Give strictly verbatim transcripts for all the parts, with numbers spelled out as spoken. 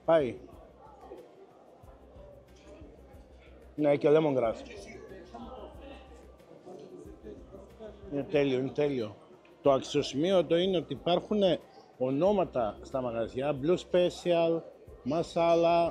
Πάει. Ναι, και lemongrass. Είναι τέλειο, είναι τέλειο. Το αξιοσημείωτο είναι ότι υπάρχουν ονόματα στα μαγαζιά, Blue Special, Masala,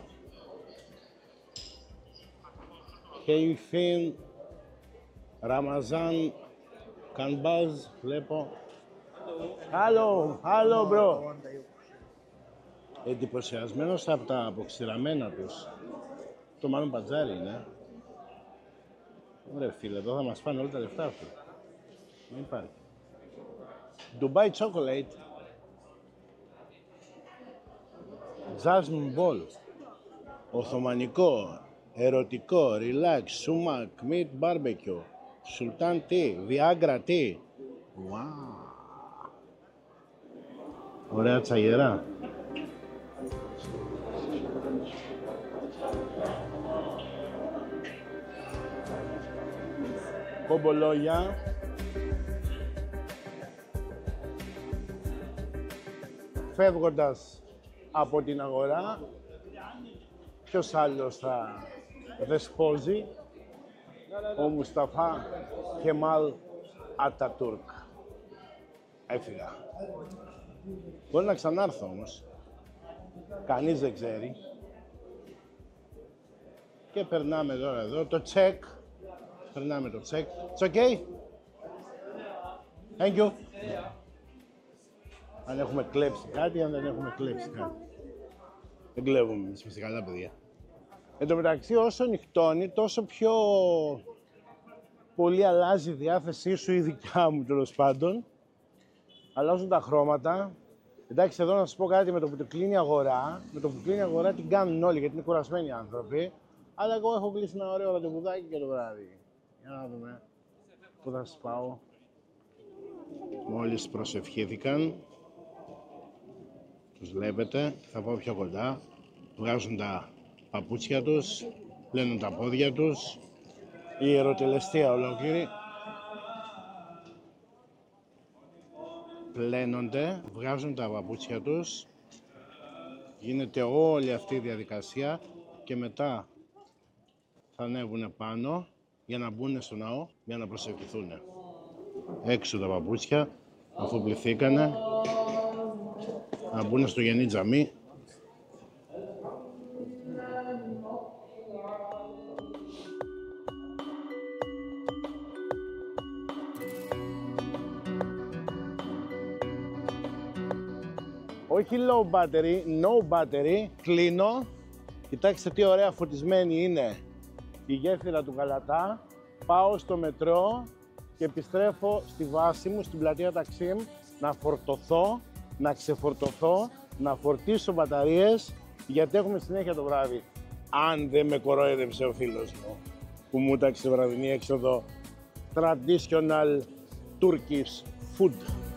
Heifin, Ramazan, Kanbaz, βλέπω. Hello, hello bro. Εντυπωσιασμένος από τα αποξηραμένα τους. Το μάλλον πατζάρι είναι. Ωραία φίλε, εδώ θα μας πάνε όλα τα λεφτά αυτού. Δεν υπάρχει. Dubai Chocolate. Jasmine Ball. Οθωμανικό, ερωτικό, relax, sumac, meat barbecue. Sultan tea, Viagra tea. Wow. Ωραία τσαγερά. Κομπολόγια. Φεύγοντας από την αγορά, ποιος άλλος θα δεσπόζει? Ο Μουσταφά Κεμάλ Ατατούρκ. Έφυγα. Μπορεί να ξανάρθω όμως. Κανείς δεν ξέρει. Και περνάμε τώρα εδώ το check. Περνάμε το check. It's okay? Thank you. Αν έχουμε κλέψει κάτι, αν δεν έχουμε κλέψει κάτι. Δεν κλέβουμε εμείς, είμαστε καλά παιδιά. Εν τω μεταξύ, όσο νυχτώνει, τόσο πιο πολύ αλλάζει η διάθεσή σου, η δικιά μου τέλος πάντων. Αλλάζουν τα χρώματα. Εντάξει, εδώ να σας πω κάτι, με το που το κλείνει η αγορά, με το που κλείνει η αγορά την κάνουν όλοι, γιατί είναι κουρασμένοι οι άνθρωποι. Αλλά εγώ έχω κλείσει ένα ωραίο ραντεβουδάκι και το βράδυ. Για να δούμε πού θα σας πάω. Μόλις προσευχήθηκαν, τους βλέπετε, θα πάω πιο κοντά. Βγάζουν τα παπούτσια τους, πλένουν τα πόδια τους. Η ιεροτελεστία ολόκληρη. Πλένονται, βγάζουν τα παπούτσια τους. Γίνεται όλη αυτή η διαδικασία και μετά θα ανέβουν πάνω για να μπουν στο ναό, για να προσευχηθούν. Έξω τα παπούτσια, αφού πληθήκανε, να μπουν στο Γενή Τζαμί. Όχι low battery, no battery. Κλείνω. Κοιτάξτε τι ωραία φωτισμένη είναι η γέφυρα του Γαλατά. Πάω στο μετρό και επιστρέφω στη βάση μου, στην πλατεία Ταξίμ, να φορτωθώ, να ξεφορτωθώ, να φορτίσω μπαταρίες, γιατί έχουμε συνέχεια το βράδυ. Αν δεν με κορόιδεψε ο φίλος μου, που μου τάξε βραδινή έξοδο traditional Turkish food.